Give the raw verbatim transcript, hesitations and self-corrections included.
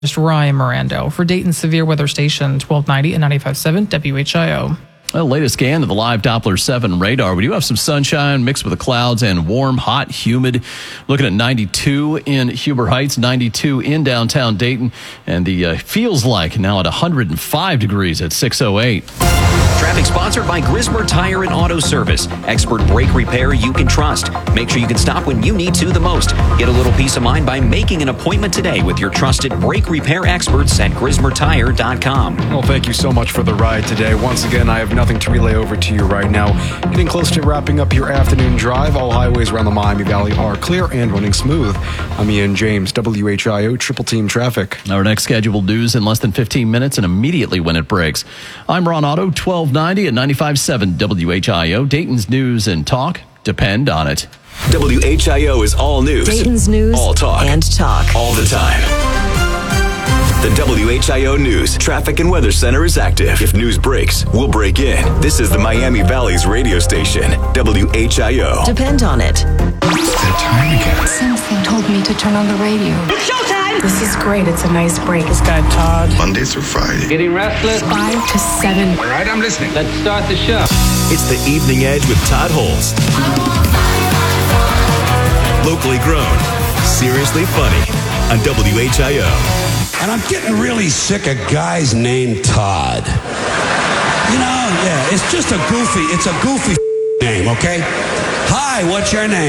Just Ryan Mirando for Dayton Severe Weather Station, twelve ninety and ninety-five point seven W H I O. Well, latest scan of the live Doppler seven radar. We do have some sunshine mixed with the clouds and warm, hot, humid. Looking at ninety-two in Huber Heights, ninety-two in downtown Dayton, and the uh, feels like now at one hundred five degrees at six oh eight. Traffic sponsored by Grismer Tire and Auto Service. Expert brake repair you can trust. Make sure you can stop when you need to the most. Get a little peace of mind by making an appointment today with your trusted brake repair experts at grismer tire dot com. Well, thank you so much for the ride today. Once again, I have nothing to relay over to you right now. Getting close to wrapping up your afternoon drive. All highways around the Miami Valley are clear and running smooth. I'm Ian James, W H I O Triple Team Traffic. Our next scheduled news in less than fifteen minutes and immediately when it breaks. I'm Ron Otto, twelve ninety at ninety-five point seven W H I O. Dayton's news and talk depend on it. W H I O is all news. Dayton's news all talk. and talk. All the time. The W H I O News Traffic and Weather Center is active. If news breaks, we'll break in. This is the Miami Valley's radio station, W H I O. Depend on it. It's that time again. Something told me to turn on the radio. It's showtime! This is great. It's a nice break. This guy, Todd. Monday through Friday. Getting restless? Five to seven. All right, I'm listening. Let's start the show. It's the Evening Edge with Todd Holtz. Locally grown, seriously funny on W H I O. And I'm getting really sick of guys named Todd. You know, yeah, it's just a goofy, it's a goofy name, okay? Hi, what's your name?